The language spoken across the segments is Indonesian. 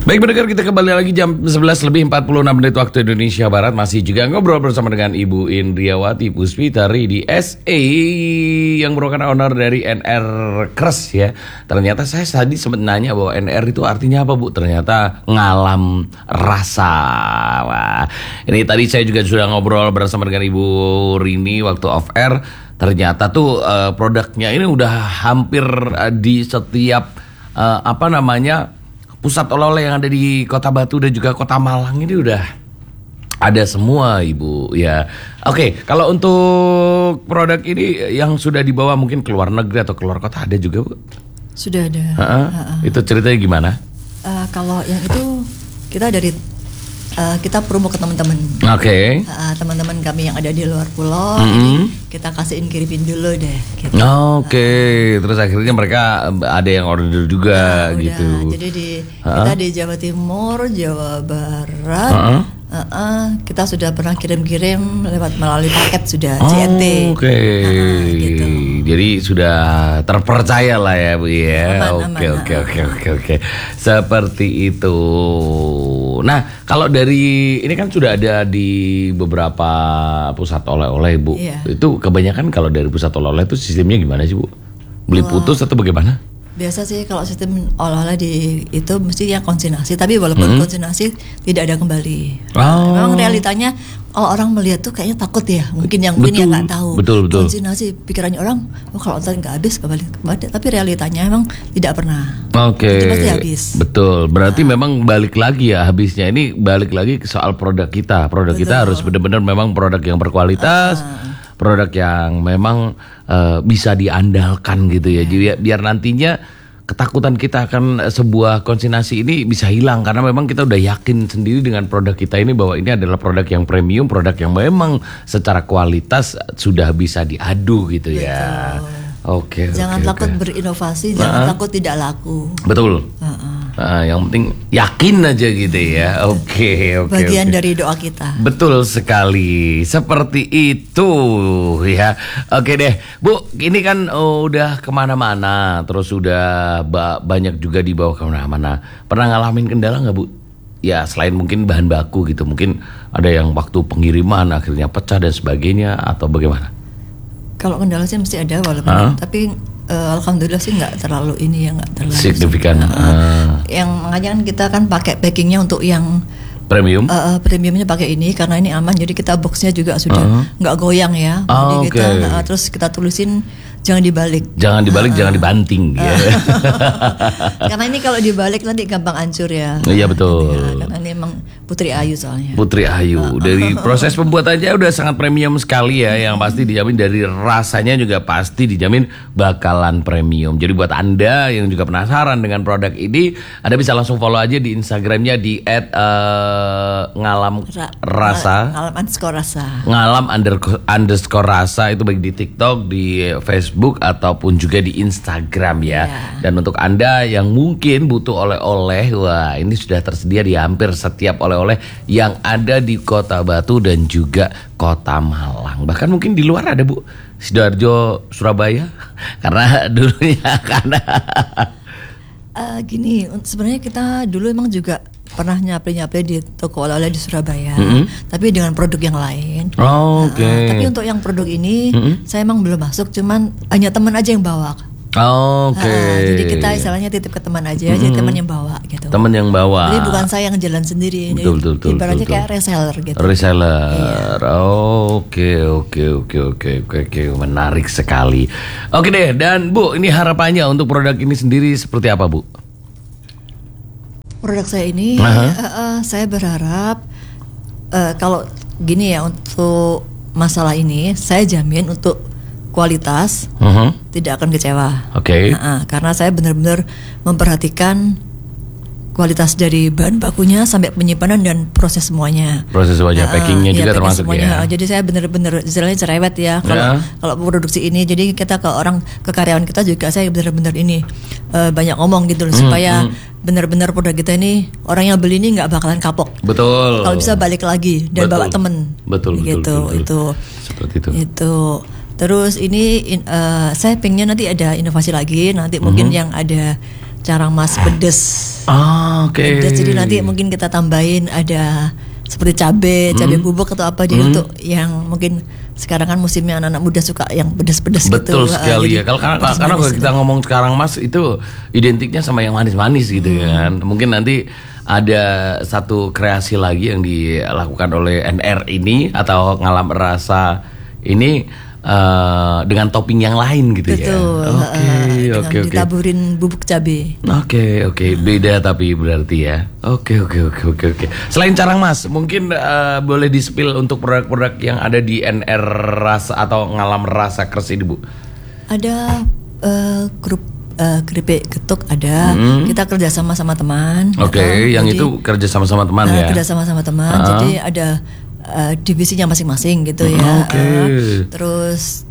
Baik pendengar, kita kembali lagi jam 11 lebih 46 menit waktu Indonesia Barat. Masih juga ngobrol bersama dengan Ibu Indriawati Puspitari di SA yang merupakan owner dari NR Kres ya. Ternyata saya tadi sempat nanya bahwa NR itu artinya apa Bu? Ternyata ngalam rasa. Wah, ini tadi saya juga sudah ngobrol bersama dengan Ibu Rini waktu off air. Ternyata tuh produknya ini udah hampir di setiap pusat oleh-oleh yang ada di Kota Batu dan juga Kota Malang ini udah ada semua Ibu ya. Oke, kalau untuk produk ini yang sudah dibawa mungkin ke luar negeri atau keluar kota ada juga Bu? Sudah ada. Itu ceritanya gimana? Kalau yang itu kita kita promo ke teman-teman. Oke. Teman-teman kami yang ada di luar pulau, jadi kita kasihin kirimin dulu deh. Gitu. Oke. Terus akhirnya mereka ada yang order juga gitu. Jadi kita di Jawa Timur, Jawa Barat, kita sudah pernah kirim-kirim melalui paket sudah JNT. Oke. Gitu. Jadi sudah terpercaya lah ya Bu ya. Oke. Seperti itu. Nah, kalau dari ini kan sudah ada di beberapa pusat oleh-oleh Bu. Iya. Itu kebanyakan kalau dari pusat oleh-oleh itu sistemnya gimana sih Bu? Beli putus atau bagaimana? Biasa sih kalau sistem oleh-oleh itu mesti yang konsignasi, tapi walaupun konsignasi tidak ada kembali. Memang realitanya kalau orang melihat tuh kayaknya takut ya, mungkin yang nggak tahu. Betul. Konsignasi pikirannya orang, kalau ntar nggak habis kembali, tapi realitanya memang tidak pernah. Oke. Itu pasti habis. Betul. Berarti memang balik lagi ya habisnya. Ini balik lagi ke soal produk kita. Produk kita harus benar-benar memang produk yang berkualitas. Produk yang memang bisa diandalkan gitu ya. Jadi biar nantinya ketakutan kita akan sebuah konsignasi ini bisa hilang karena memang kita udah yakin sendiri dengan produk kita ini bahwa ini adalah produk yang premium, produk yang memang secara kualitas sudah bisa diadu gitu ya. Oke. Jangan takut berinovasi, jangan takut tidak laku. Betul. Yang penting yakin aja gitu ya. Oke. Bagian dari doa kita. Betul sekali. Seperti itu ya. Oke deh Bu, ini kan udah kemana-mana, terus udah banyak juga dibawa kemana-mana. Pernah ngalamin kendala nggak Bu? Ya selain mungkin bahan baku gitu, mungkin ada yang waktu pengiriman akhirnya pecah dan sebagainya atau bagaimana? Kalau kendala sih mesti ada walaupun tapi alhamdulillah sih nggak terlalu signifikan. Yang makanya kan kita kan pakai packingnya untuk yang premium. Premiumnya pakai ini karena ini aman, jadi kita boxnya juga sudah nggak goyang ya. Jadi kita terus kita tulisin jangan dibalik, jangan dibanting. Karena ini kalau dibalik nanti gampang hancur ya. Iya betul. Karena ini emang Putri Ayu soalnya. Putri Ayu. Dari proses pembuatannya udah sangat premium sekali ya. Yang pasti dijamin dari rasanya juga pasti dijamin bakalan premium. Jadi buat Anda yang juga penasaran dengan produk ini, Anda bisa langsung follow aja di Instagramnya di @ngalam_rasa. Ngalam_rasa itu baik di TikTok, di Facebook ataupun juga di Instagram ya. Dan untuk Anda yang mungkin butuh oleh-oleh, wah ini sudah tersedia di hampir setiap oleh-oleh yang ada di Kota Batu dan juga Kota Malang. Bahkan mungkin di luar ada Bu, Sidoarjo, Surabaya. Karena dulunya gini, sebenarnya kita dulu emang juga pernah nyapri di toko oleh-oleh di Surabaya, tapi dengan produk yang lain. Tapi untuk yang produk ini saya emang belum masuk, cuman hanya teman aja yang bawa. Jadi kita istilahnya titip ke teman aja, jadi teman yang bawa gitu. Teman yang bawa. Jadi bukan saya yang jalan sendiri. Betul. Ibaratnya kayak reseller gitu. Reseller. Oke. Menarik sekali. Oke deh, dan Bu, ini harapannya untuk produk ini sendiri seperti apa Bu? Produk saya ini, saya berharap kalau gini ya, untuk masalah ini saya jamin untuk kualitas tidak akan kecewa. Karena saya benar-benar memperhatikan kualitas dari bahan bakunya sampai penyimpanan dan proses semuanya. Packingnya juga termasuk semuanya. Jadi saya benar-benar istilahnya cerewet ya kalau produksi ini. Jadi kita ke karyawan kita juga saya benar-benar ini banyak ngomong gitu loh, supaya benar-benar produk kita ini orang yang beli ini nggak bakalan kapok. Betul. Kalau bisa balik lagi dan bawa temen. Betul. Itu. Seperti itu. Itu. Terus ini saya pengennya nanti ada inovasi lagi, nanti mungkin yang ada cara mas pedes Oke. Jadi nanti mungkin kita tambahin ada seperti cabai bubuk atau apa jadi untuk yang mungkin sekarang kan musimnya anak-anak muda suka yang pedas-pedas gitu. Betul sekali ya. Karena kalau kita ngomong sekarang Mas itu identiknya sama yang manis-manis gitu kan. Mungkin nanti ada satu kreasi lagi yang dilakukan oleh NR ini atau Ngalam Rasa ini dengan topping yang lain gitu. Betul, ya. Oke. Ditaburin bubuk cabai. Oke. Beda tapi berarti ya. Oke. Selain carang Mas, mungkin boleh di-spill untuk produk-produk yang ada di NR Rasa atau Ngalam Rasa Kres ini, Bu. Ada grup keripik getuk ada. Kita kerja sama teman. Yang itu kerja sama teman ya. Kerja sama teman. Jadi ada divisinya masing-masing gitu ya. Terus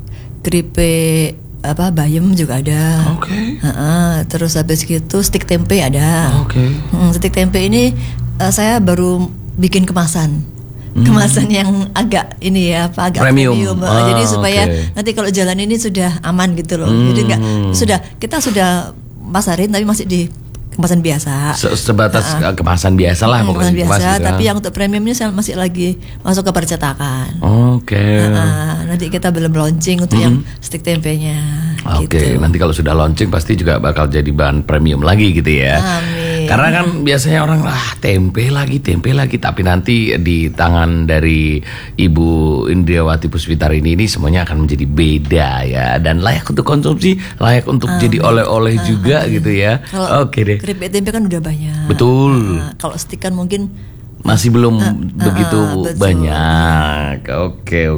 keripik bayam juga ada. Terus habis gitu stik tempe ada. Stik tempe ini saya baru bikin kemasan yang agak ini ya, agak premium. Jadi supaya nanti kalau jalan ini sudah aman gitu loh. Jadi kita sudah pasarin tapi masih di kemasan biasa. Sebatas kemasan biasa lah pokoknya. Kemasan biasa, gitu. Tapi yang untuk premium ini saya masih lagi masuk ke percetakan. Nanti kita belum launching untuk yang stik tempenya. Gitu. Nanti kalau sudah launching pasti juga bakal jadi bahan premium lagi gitu ya. Amin. Karena kan biasanya orang tempe lagi, tapi nanti di tangan dari Ibu Indriawati Puspitari ini semuanya akan menjadi beda ya, dan layak untuk konsumsi, layak untuk jadi oleh-oleh juga gitu ya. Oke deh. Keripik tempe kan udah banyak. Betul. Kalau stik kan mungkin masih belum begitu banyak. Oke.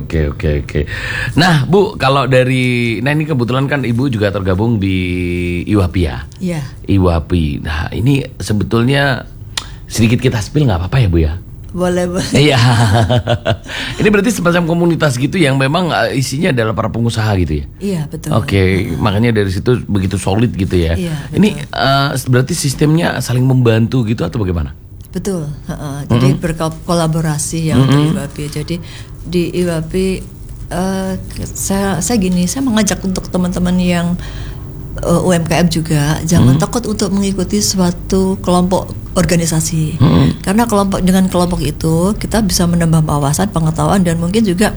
Nah, Bu, kalau ini kebetulan kan Ibu juga tergabung di IWAPI ya. Iya. IWAPI. Nah, ini sebetulnya sedikit kita spill nggak apa-apa ya, Bu ya? Boleh. Iya. Ini berarti semacam komunitas gitu yang memang isinya adalah para pengusaha gitu ya? Iya, betul. Makanya dari situ begitu solid gitu ya. Iya, ini berarti sistemnya saling membantu gitu atau bagaimana? Betul. Jadi berkolaborasi ya untuk IWAPI. Jadi di IWAPI saya mengajak untuk teman-teman yang UMKM juga jangan takut untuk mengikuti suatu kelompok organisasi. Karena dengan kelompok itu kita bisa menambah wawasan, pengetahuan dan mungkin juga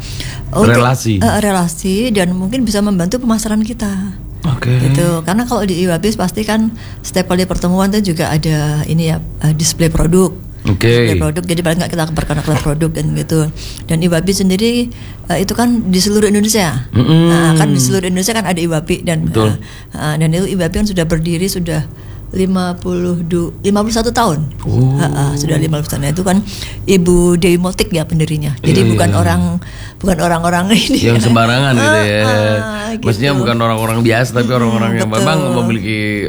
relasi dan mungkin bisa membantu pemasaran kita. Gitu. Karena kalau di IWAPI pasti kan setiap kali pertemuan itu juga ada display produk. Display produk, jadi paling nggak kita perkenalkan produk dan gitu. Dan IWAPI sendiri itu kan di seluruh Indonesia. Kan di seluruh Indonesia kan ada IWAPI dan itu IWAPI kan sudah berdiri sudah 51 tahun. Sudah 51 tahun. Itu kan Ibu Dewi Motik ya pendirinya. Jadi bukan orang-orang ini yang sembarangan gitu ya. Gitu. Maksudnya bukan orang-orang biasa tapi orang-orang yang memang memiliki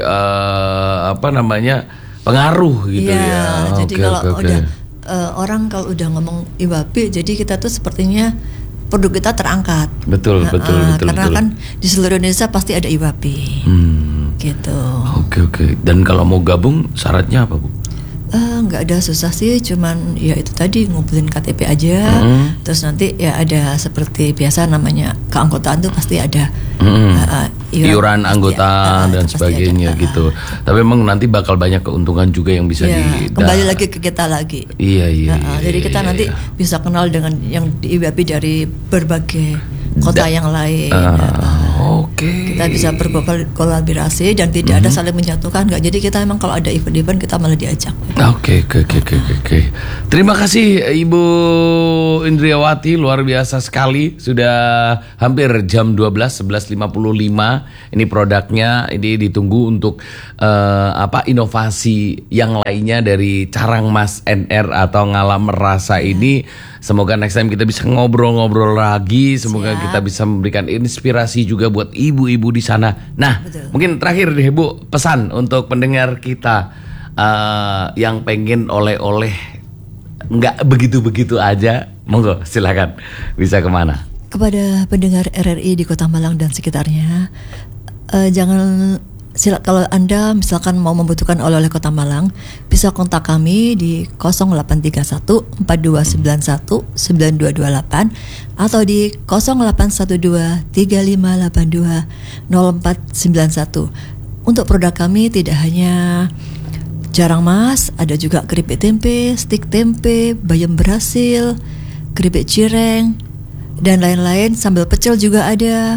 pengaruh gitu ya. Jadi orang kalau udah ngomong IWAPI, jadi kita tuh sepertinya produk kita terangkat. Betul. Karena kan di seluruh Indonesia pasti ada IWAPI. Gitu. Oke. Dan kalau mau gabung syaratnya apa, Bu? Nggak ada susah sih, cuman ya itu tadi ngumpulin KTP aja. Terus nanti ya ada seperti biasa namanya keanggotaan tuh pasti ada iuran anggota dan sebagainya gitu. Tapi memang nanti bakal banyak keuntungan juga yang bisa kembali lagi ke kita lagi. Iya. Jadi kita nanti bisa kenal dengan yang di IWAPI dari berbagai kota yang lain. Kita bisa berkolaborasi dan tidak ada saling menjatuhkan. Jadi kita memang kalau ada event-event kita malah diajak. Oke. Terima kasih Ibu Indriawati, luar biasa sekali. Sudah hampir jam 11.55. Ini produknya ini ditunggu untuk inovasi yang lainnya dari Carang Mas NR atau Ngalam Rasa ini. Semoga next time kita bisa ngobrol-ngobrol lagi. Semoga kita bisa memberikan inspirasi juga buat ibu-ibu di sana. Nah, mungkin terakhir deh Bu, pesan untuk pendengar kita yang pengen oleh-oleh nggak begitu-begitu aja. Monggo, silakan. Bisa kemana? Kepada pendengar RRI di Kota Malang dan sekitarnya, kalau Anda misalkan mau membutuhkan oleh-oleh Kota Malang, bisa kontak kami di 0831 4291 9228 atau di 0812 3582 0491. Untuk produk kami tidak hanya jarang mas, ada juga keripik tempe, stik tempe, bayam Brasil, keripik cireng, dan lain-lain. Sambal pecel juga ada.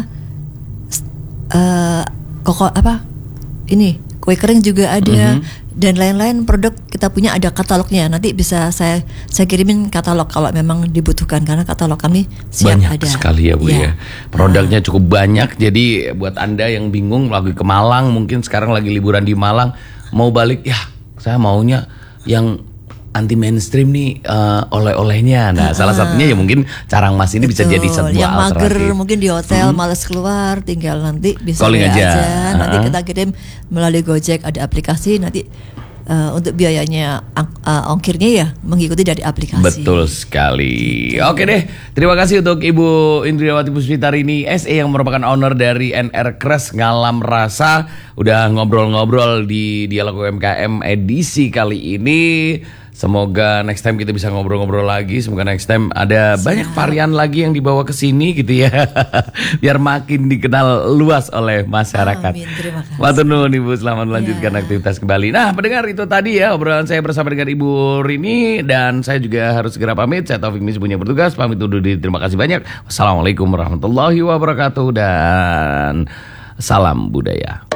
Kue kering juga ada. Dan lain-lain produk kita punya ada katalognya. Nanti bisa saya kirimin katalog kalau memang dibutuhkan, karena katalog kami siap banyak ada. Banyak sekali ya Bu ya. Produknya cukup banyak. Jadi buat Anda yang bingung lagi ke Malang, mungkin sekarang lagi liburan di Malang, mau balik, ya saya maunya yang anti mainstream nih, oleh-olehnya. Nah, salah satunya ya mungkin Carang Mas ini bisa jadi sebuah yang alternatif. mager mungkin di hotel malas keluar, tinggal nanti bisa calling aja. Nanti kita kirim melalui Gojek, ada aplikasi nanti. Untuk biayanya ongkirnya ya mengikuti dari aplikasi. Betul sekali. Oke deh, terima kasih untuk Ibu Indriawati Puspitarini SE yang merupakan owner dari NR Kres Ngalam Rasa. Udah ngobrol-ngobrol di Dialog UMKM edisi kali ini. Semoga next time kita bisa ngobrol-ngobrol lagi. Semoga next time ada banyak varian lagi yang dibawa ke sini gitu ya. Biar makin dikenal luas oleh masyarakat. Amin, terima kasih. Matur nuwun Ibu, selamat melanjutkan aktivitas kembali. Nah, pendengar, itu tadi ya obrolan saya bersama dengan Ibu Rini, dan saya juga harus segera pamit. Saya Taufik Misbah punya bertugas pamit undur diri. Terima kasih banyak. Wassalamualaikum warahmatullahi wabarakatuh dan salam budaya.